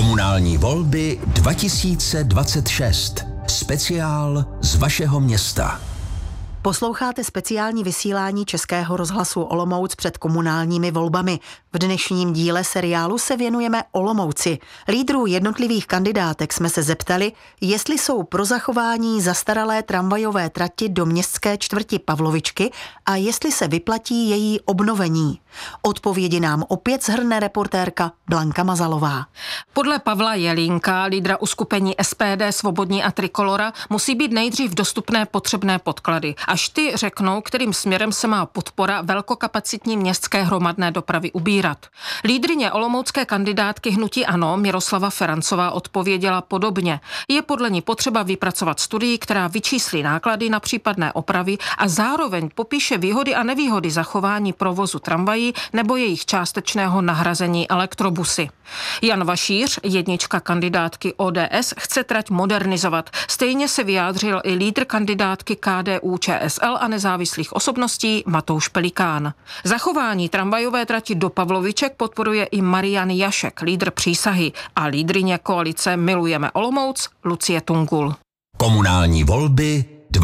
Komunální volby 2026. Speciál z vašeho města. Posloucháte speciální vysílání Českého rozhlasu Olomouc před komunálními volbami. V dnešním díle seriálu se věnujeme Olomouci. Lídrů jednotlivých kandidátek jsme se zeptali, jestli jsou pro zachování zastaralé tramvajové trati do městské čtvrti Pavlovičky a jestli se vyplatí její obnovení. Odpovědi nám opět shrne reportérka Blanka Mazalová. Podle Pavla Jelínka, lídra uskupení SPD, Svobodní a Trikolora, musí být nejdřív dostupné potřebné podklady. Až ty řeknou, kterým směrem se má podpora velkokapacitní městské hromadné dopravy ubírat. Lídryně olomoucké kandidátky hnutí ANO Miroslava Ferancová odpověděla podobně. Je podle ní potřeba vypracovat studii, která vyčíslí náklady na případné opravy a zároveň popíše výhody a nevýhody zachování provozu tramvají nebo jejich částečného nahrazení elektrobusy. Jan Vašíř, jednička kandidátky ODS, chce trať modernizovat. Stejně se vyjádřil i lídr kandidátky KDU-ČSL a nezávislých osobností Matouš Pelikán. Zachování tramvajové trati do Pavloviček podporuje i Marian Jašek, lídr Přísahy, a lídryně koalice Milujeme Olomouc Lucie Tungul. Komunální volby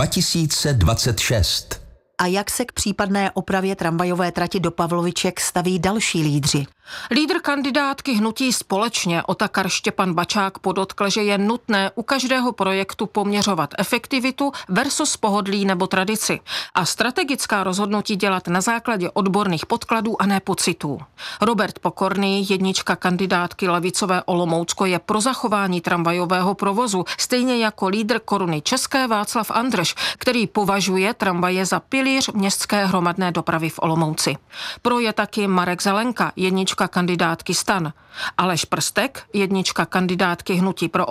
2026. A jak se k případné opravě tramvajové trati do Pavloviček staví další lídři? Lídr kandidátky hnutí Společně Otakar Štěpan Bačák podotkl, že je nutné u každého projektu poměřovat efektivitu versus pohodlí nebo tradici a strategická rozhodnutí dělat na základě odborných podkladů a ne pocitů. Robert Pokorný, jednička kandidátky levicové Olomoucko, je pro zachování tramvajového provozu, stejně jako lídr Koruny České Václav Andrš, který považuje tramvaje za pilíř městské hromadné dopravy v Olomouci. Pro je taky Marek Zelenka, jednička kandidátky STAN. Aleš Prstek, jednička kandidátky hnutí Pro